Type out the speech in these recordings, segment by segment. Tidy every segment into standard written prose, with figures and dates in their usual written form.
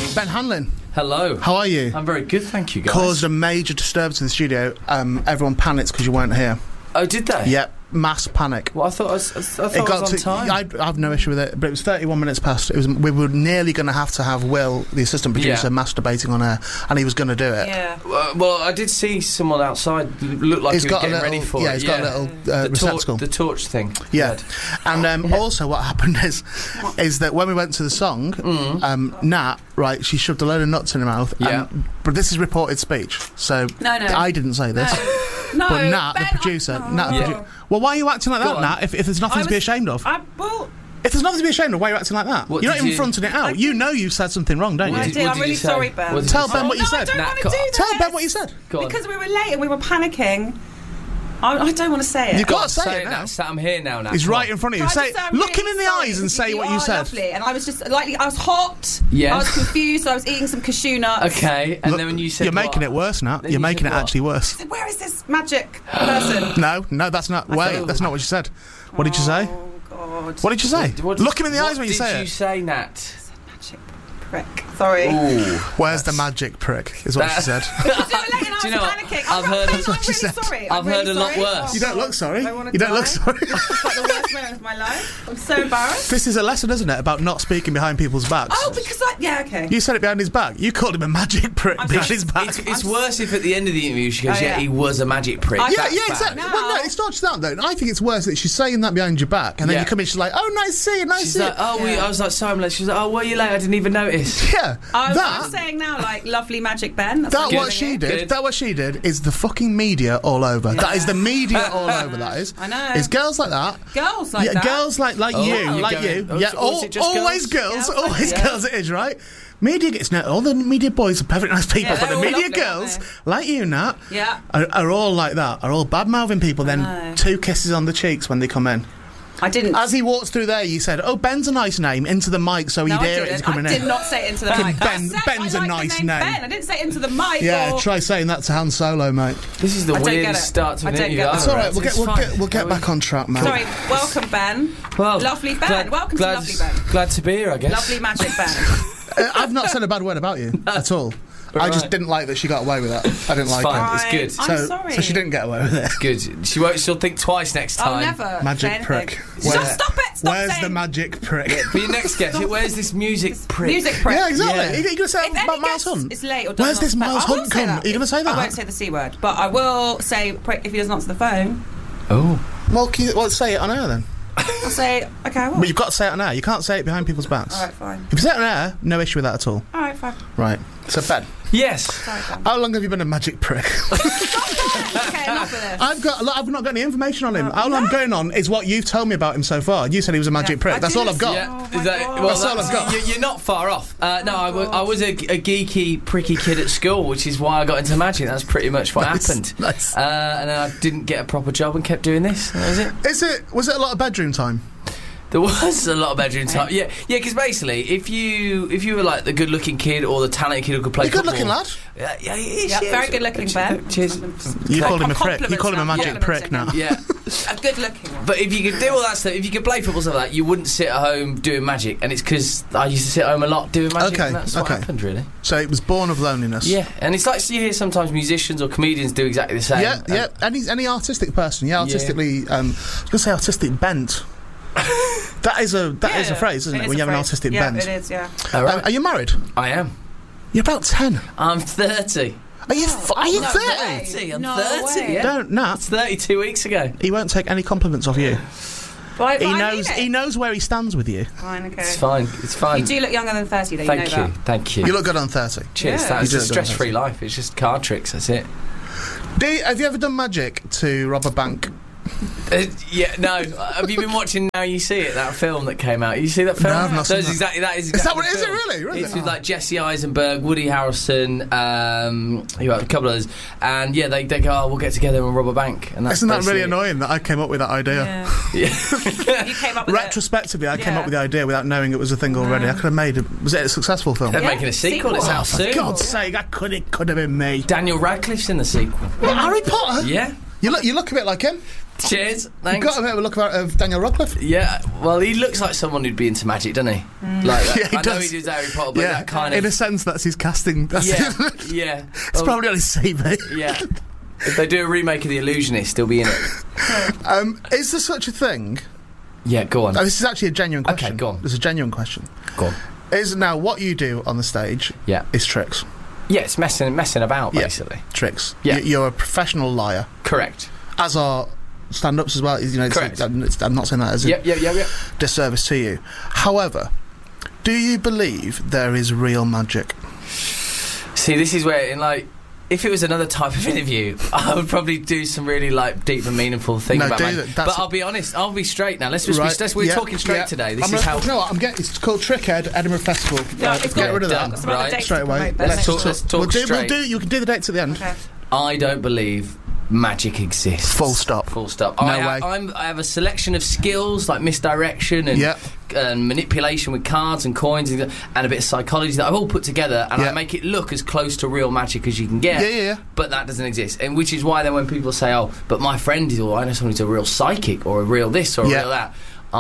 Ben Hanlon. Hello. How are you? I'm very good, thank you, guys. Caused a major disturbance in the studio. Everyone panicked because you weren't here. Oh, did they? Yep, mass panic. Well, I thought I was on time. I have no issue with it, but it was 31 minutes past. We were nearly going to have Will, the assistant producer, masturbating on air, and he was going to do it. Yeah. Well, I did see someone outside look like he was getting ready for it. Yeah, he's got a little receptacle. The torch thing. Yeah. And also what happened is that when we went to the song, Nat, right, she shoved a load of nuts in her mouth. Yeah. But this is reported speech, so No. I didn't say this. No, But Nat, Ben, the producer, No. Well, why are you acting like that, Nat? If there's nothing to be ashamed of. If there's nothing to be ashamed of, why are you acting like that? What, You're not did even you- fronting it out. You know you've said something wrong, don't you? I did. I'm really sorry, Ben. Tell Ben what you said. I don't want to do that. Tell Ben what you said. Go on. Because we were late and we were panicking. I don't want to say it. You've got to say it now. I'm here now. He's right in front of you. Say, look him in the eyes and say what you said. Lovely. And I was just I was hot. Yeah. I was confused. So I was eating some cashew nuts. Okay, and then when you said you're making it worse now. You're making it actually worse. I said, where is this magic person? No, that's not. Wait, that's not what you said. What did you say? Oh God. What did you say? Look him in the eyes when you say What it. did you say, Nat? Magic prick. Sorry. Ooh. Where's the magic prick? Is what she said. Do you know what? I've heard. I'm really sorry. I've heard a lot worse. You don't look sorry. You don't look sorry. It's like the worst moment of my life. I'm so embarrassed. This is a lesson, isn't it, about not speaking behind people's backs? Oh, because okay. You said it behind his back. You called him a magic prick behind his back. It's worse if at the end of the interview she goes, he was a magic prick. Yeah, exactly. No. Well, no, it's not just that, though. I think it's worse that she's saying that behind your back, and then you come in, she's like, oh, nice to see you, nice to see you. Like, I was like, sorry, I'm late. She's like, oh, were you late? I didn't even notice. Yeah. I'm saying now, like, lovely magic Ben. That what she did is the fucking media all over. Yeah. That is the media all over, that is. I know. It's girls like that. Girls like that. Girls like you. Yeah, always girls. Always girls it is, right? Media gets all the media boys are perfect nice people, but the media girls, like you, Nat, are all like that. Are all bad-mouthing people, then 2 kisses on the cheeks when they come in. I didn't. As he walks through there, you said, "Oh, Ben's a nice name," into the mic, so he'd hear it as coming in. I did not say it into the mic. Ben's a nice name. Ben. I didn't say it into the mic. Yeah, try saying that to Han Solo, mate. This is the weirdest start to an interview. It's all right. We'll get back on track, mate. Sorry. Welcome, Ben. Well, lovely Ben. Welcome to lovely Ben. Glad to be here, I guess. Lovely magic Ben. I've not said a bad word about you at all. I just didn't like that she got away with that. I didn't like it. It's good. I'm sorry. So she didn't get away with it. It's good. She'll think twice next time. I'll never. Magic prick. Stop it. Where's the magic prick? For your next guest, where's this music prick? Music prick. Yeah, exactly. Yeah. Are you going to say about Miles Hunt? It's late or where's this Miles Hunt come? Are you going to say that? I won't say the C word, but I will say prick if he doesn't answer the phone. Oh. Well, say it on air then. I'll say, okay, I will. But you've got to say it on air. You can't say it behind people's backs. Alright, fine. If you say it on air, no issue with that at all. Alright, fine. Right. So, Ben. Yes. Sorry, Ben. How long have you been a magic prick? Okay, enough of this. I've not got any information on him. All I'm going on is what you've told me about him so far. You said he was a magic prick. That's all I've got. Yeah. That's all I've got. You're not far off. No, I was a geeky, pricky kid at school, which is why I got into magic. That's pretty much what happened. Nice. And then I didn't get a proper job and kept doing this. That was it. Was it a lot of bedroom time? There was a lot of bedroom time. Yeah, because basically, if you were like the good-looking kid or the talented kid who could play football... You're good-looking lad. Yeah, he is. Very good-looking, Ben. Cheers. You called him a prick. You called him a magic prick now. Yeah. A good-looking one. But if you could do all that stuff, if you could play football stuff like that, you wouldn't sit at home doing magic. And it's because I used to sit at home a lot doing magic, and that's what happened, really. So it was born of loneliness. Yeah, and it's like you hear sometimes musicians or comedians do exactly the same. Yeah. Any artistic person, artistically... I was going to say artistic bent. That is a phrase, isn't it? When you have an artistic bent. Yeah, it is, yeah. Are you married? I am. You're about 10. I'm 30. Are you 30? 30? I'm 30, yeah. Don't, Nat. It's 32 weeks ago. He won't take any compliments off you. But he knows where he stands with you. Fine, okay. It's fine. You do look younger than 30, though. Thank you. You look good on 30. Cheers. Yeah. That's a stress-free life. It's just card tricks. That's it. Have you ever done magic to rob a bank? No. Have you been watching Now You See It, that film that came out? You see that film? No, I've not seen that. Is that what it is? It really? It's with like Jesse Eisenberg, Woody Harrelson, a couple of others, and they go, "Oh, we'll get together and rob a bank." And isn't that really annoying that I came up with that idea? Yeah. You came up with retrospectively, I came up with the idea without knowing it was a thing already. I could have made it. Was it a successful film? They're making a sequel. It's out soon. For God's sake, it could have been me. Daniel Radcliffe's in the sequel. What, Harry Potter? Yeah. You look a bit like him. Cheers. Thanks. You've got a bit of a look of Daniel Radcliffe. Yeah, well, he looks like someone who'd be into magic, doesn't he? Like that. Yeah, he I does. know he did Harry Potter, but that kind of... In a sense, that's his casting. That's yeah. It's probably on his CV. Yeah. If they do a remake of The Illusionist, he'll be in it. Is there such a thing? Yeah, go on. Oh, this is actually a genuine question. Okay, go on. This is a genuine question. Go on. Is now what you do on the stage is tricks. Yeah, it's messing about, basically. Tricks. Yeah. You're a professional liar. Correct. As are stand-ups as well. Correct. I'm not saying that as a disservice to you. However, do you believe there is real magic? See, this is where, if it was another type of interview, I would probably do some really deep and meaningful thing about magic. But I'll be honest, I'll be straight now. We're talking straight today. This is how. No, it's called Trickhead Edinburgh Festival. Get rid of that right straight away. Let's talk straight. You can do the dates at the end. Okay. I don't believe magic exists. Full stop. No way. I have a selection of skills like misdirection and manipulation with cards and coins and a bit of psychology that I've all put together, and I make it look as close to real magic as you can get. Yeah. But that doesn't exist, and which is why then when people say, "Oh, but my friend is," or "I know someone who's a real psychic," or a real this or a real that.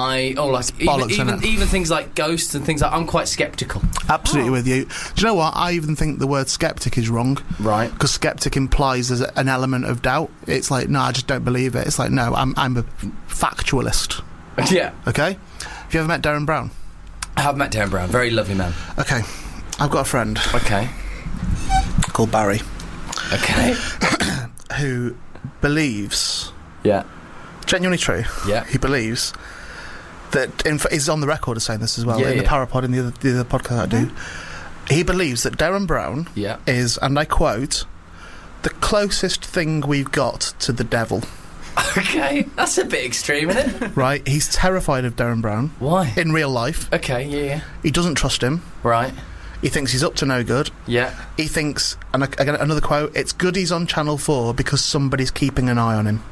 Even things like ghosts and things like I'm quite sceptical. Absolutely with you. Do you know what? I even think the word skeptic is wrong. Right. Because skeptic implies there's an element of doubt. It's like, no, I just don't believe it. It's like, no, I'm a factualist. Yeah. Okay? Have you ever met Darren Brown? I have met Darren Brown. Very lovely man. Okay. I've got a friend. Okay. Called Barry. Okay. Who believes... Yeah. Genuinely true. Yeah. He believes... that is on the record as saying this as well in the Parapod in the other podcast I do. He believes that Darren Brown is, and I quote, the closest thing we've got to the devil. Okay, that's a bit extreme, isn't it? Right, he's terrified of Darren Brown. Why? In real life. Okay, yeah. He doesn't trust him. Right. He thinks he's up to no good. Yeah. He thinks, and again another quote, it's good he's on Channel 4 because somebody's keeping an eye on him.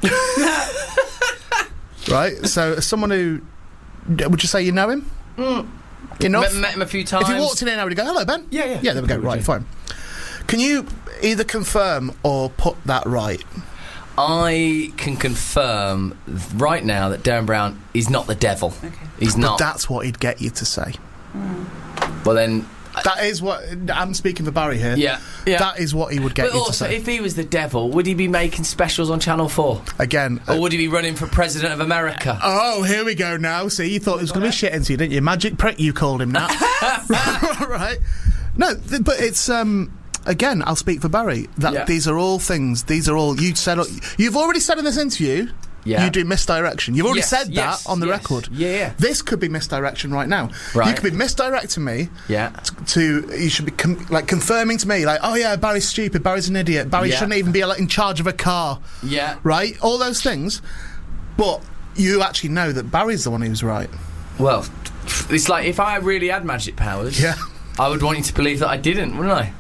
Right, so as someone who... Would you say you know him? Enough? Met him a few times. If you walked in here now, would you go, hello, Ben? Yeah. Yeah, there we go. Right, fine. Can you either confirm or put that right? I can confirm right now that Darren Brown is not the devil. Okay. He's not. But that's what he'd get you to say. Well, then... That is what... I'm speaking for Barry here. Yeah. That is what he would get you to say. But also, if he was the devil, would he be making specials on Channel 4? Again... Or would he be running for President of America? Oh, here we go now. See, you thought it was going to be shit into you, didn't you? Magic prick, you called him that. Right. No, but it's... Again, I'll speak for Barry. These are all things... These are all... You've already said in this interview... Yeah. You do misdirection. You've already said that on the record. Yeah. This could be misdirection right now. Right. You could be misdirecting me. Yeah. You should be confirming to me, like, oh yeah, Barry's stupid. Barry's an idiot. Barry shouldn't even be in charge of a car. Yeah. Right. All those things, but you actually know that Barry's the one who's right. Well, it's like if I really had magic powers. Yeah. I would want you to believe that I didn't, wouldn't I?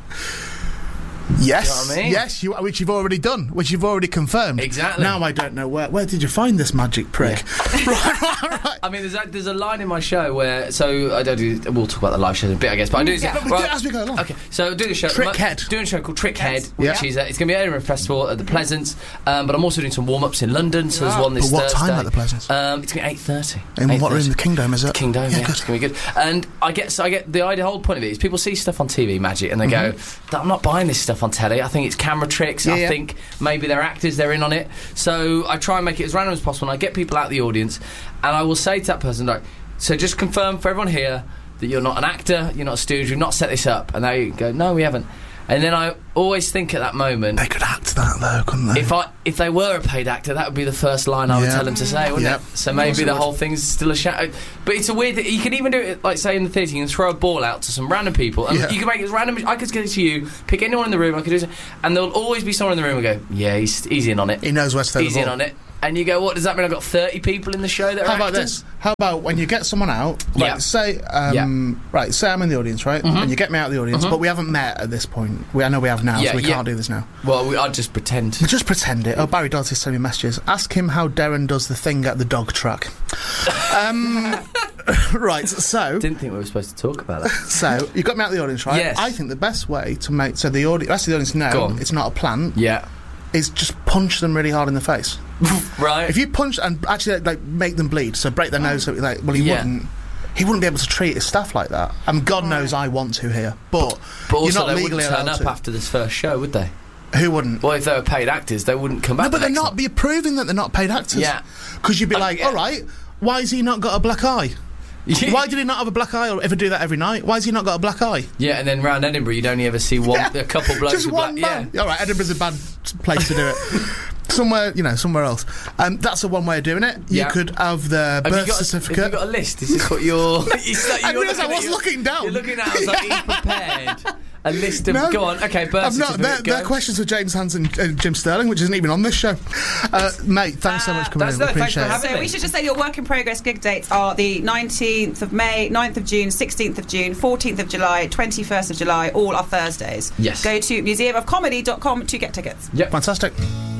Yes, you know what I mean? Yes, which you've already done, which you've already confirmed. Exactly. Now I don't know where did you find this magic prick? Yeah. right. I mean, there's a line in my show where we'll talk about the live show in a bit, I guess. But I do as we go along. Okay, so doing a show, doing a show called Trickhead, which is it's going to be at Edinburgh Festival at the Pleasance. But I'm also doing some warm ups in London. So there's one this Thursday. What time at the Pleasance? It's going to be 8:30. In what room? The Kingdom, is it? Kingdom, yeah. It's going to be good. And I get the whole point of it is people see stuff on TV, magic, and they go, I'm not buying this stuff on telly. I think it's camera tricks. I think maybe they're actors, they're in on it. So I try and make it as random as possible, and I get people out of the audience, and I will say to that person, like, so just confirm for everyone here that you're not an actor, you're not a stooge, you've not set this up. And they go, no, we haven't. And then I always think at that moment, they could act that though, couldn't they? If they were a paid actor, that would be the first line I would tell them to say, wouldn't it? So maybe the whole thing's still a shadow. But it's a weird thing. You can even do it, like say in the theatre, you can throw a ball out to some random people, and you can make it as random. I could get it to you, pick anyone in the room, I could do it, and there'll always be someone in the room who go, yeah, he's in on it. He knows where to throw the ball. He's in on it. And you go, what does that mean? I've got 30 people in the show that are How about actors? this? How about when you get someone out, say I'm in the audience, right? And you get me out of the audience, but we haven't met at this point. I know we have now, so we can't do this now. Well, I'd just pretend. Just pretend it. Oh, Barry Dodd's sending me messages. Ask him how Darren does the thing at the dog track. Right, so... Didn't think we were supposed to talk about that. So, you got me out of the audience, right? Yes. I think the best way to make... So the rest of the audience know it's not a plant. Yeah. is just punch them really hard in the face. Right. If you punch and actually like make them bleed, so break their nose, like, well, he wouldn't be able to treat his staff like that. And God knows I want to here, but also you're not they legally wouldn't turn allowed up to. after this first show, would they? Who wouldn't? Well, if they were paid actors, they wouldn't come back. No, but they're not. But you're proving that they're not paid actors. Yeah. Because you'd be like, all right, why has he not got a black eye? Why did he not have a black eye or ever do that every night? Why has he not got a black eye? Yeah, and then round Edinburgh, you'd only ever see a couple blokes just with one black. man. All right, Edinburgh's a bad place to do it. Somewhere else. That's the one way of doing it. You could have the birth certificate. Have you got a list? Is this what you're... I realised I was looking down. You're looking at it, I was like, he's prepared. A list of... No, go on, okay, birth certificate. They're questions for James Hansen and Jim Sterling, which isn't even on this show. Mate, thanks so much for coming in. We appreciate it. So we should just say your work in progress gig dates are the 19th of May, 9th of June, 16th of June, 14th of July, 21st of July, all are Thursdays. Yes. Go to museumofcomedy.com to get tickets. Yep. Fantastic.